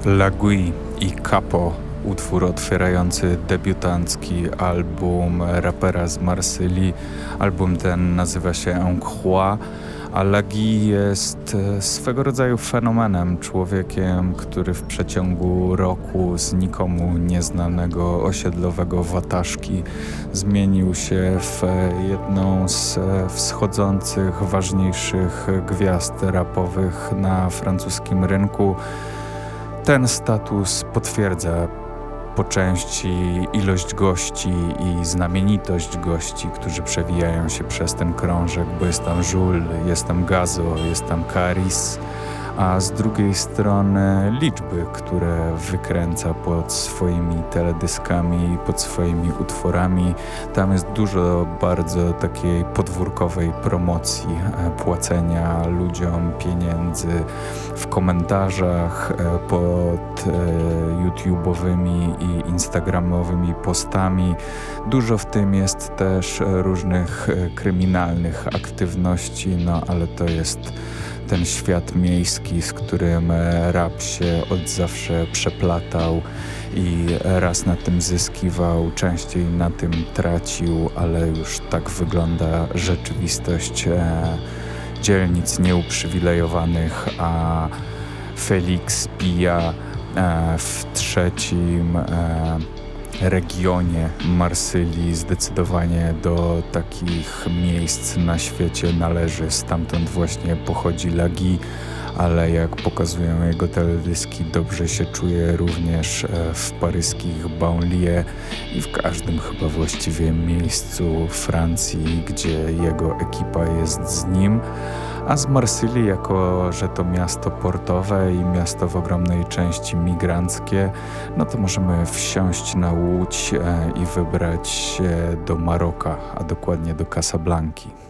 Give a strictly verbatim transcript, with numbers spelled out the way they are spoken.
Lagui i Capo, utwór otwierający debiutancki album rapera z Marsylii. Album ten nazywa się Un Croix, a Lagui jest swego rodzaju fenomenem, człowiekiem, który w przeciągu roku z nikomu nieznanego osiedlowego wataszki zmienił się w jedną z wschodzących, ważniejszych gwiazd rapowych na francuskim rynku. Ten status potwierdza po części ilość gości i znamienitość gości, którzy przewijają się przez ten krążek, bo jest tam Żul, jest tam Gazo, jest tam Karis, a z drugiej strony liczby, które wykręca pod swoimi teledyskami, pod swoimi utworami. Tam jest dużo bardzo takiej podwórkowej promocji, płacenia ludziom pieniędzy w komentarzach pod YouTube'owymi i instagramowymi postami. Dużo w tym jest też różnych kryminalnych aktywności, no ale to jest ten świat miejski, z którym rap się od zawsze przeplatał i raz na tym zyskiwał, częściej na tym tracił, ale już tak wygląda rzeczywistość dzielnic nieuprzywilejowanych, a Felix pija w trzecim regionie Marsylii zdecydowanie do takich miejsc na świecie należy. Stamtąd właśnie pochodzi Lagui, ale jak pokazują jego teledyski, dobrze się czuje również w paryskich banlieue i w każdym chyba właściwie miejscu Francji, gdzie jego ekipa jest z nim. A z Marsylii, jako że to miasto portowe i miasto w ogromnej części migranckie, no to możemy wsiąść na łódź i wybrać się do Maroka, a dokładnie do Casablanki.